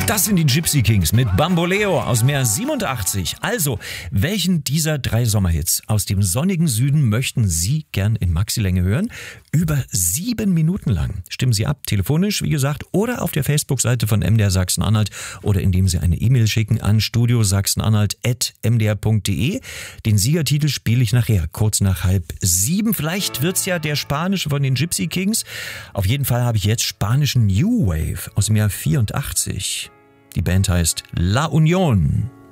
Das sind die Gypsy Kings mit Bamboleo aus dem Jahr 87. Also, welchen dieser 3 Sommerhits aus dem sonnigen Süden möchten Sie gern in Maxilänge hören? Über 7 Minuten lang. Stimmen Sie ab, telefonisch, wie gesagt, oder auf der Facebook-Seite von MDR Sachsen-Anhalt oder indem Sie eine E-Mail schicken an studiosachsenanhalt@mdr.de. Den Siegertitel spiele ich nachher, kurz nach 6:30. Vielleicht wird's ja der spanische von den Gypsy Kings. Auf jeden Fall habe ich jetzt spanischen New Wave aus dem Jahr 84. Die Band heißt La Unión.